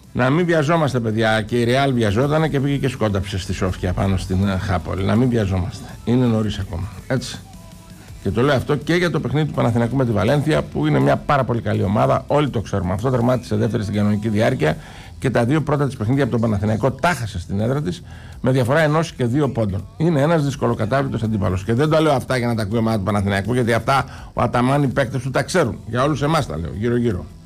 Να μην βιαζόμαστε, παιδιά. Και η Ρεάλ βιαζόταν και πήγε και σκόνταψε στη Σόφια πάνω στην Χάπολη. Να μην βιαζόμαστε. Είναι νωρίς ακόμα. Έτσι. Και το λέω αυτό και για το παιχνίδι του Παναθηναϊκού με τη Βαλένθια, που είναι μια πάρα πολύ καλή ομάδα. Όλοι το ξέρουμε. Αυτό τερμάτισε δεύτερη στην κανονική διάρκεια και τα δύο πρώτα της παιχνίδια από τον Παναθηναϊκό τα χάσε στην έδρα της με διαφορά 1 και 2 πόντων. Είναι ένας δυσκολοκατάβλητος αντίπαλος. Και δεν το λέω αυτά για να τα ακούει η ομάδα του Παναθηναϊκού, γιατί αυτά ο Αταμάν, οι παίκτες του τα ξέρουν. Για όλους εμάς τα λέω, γύρω-γύρω.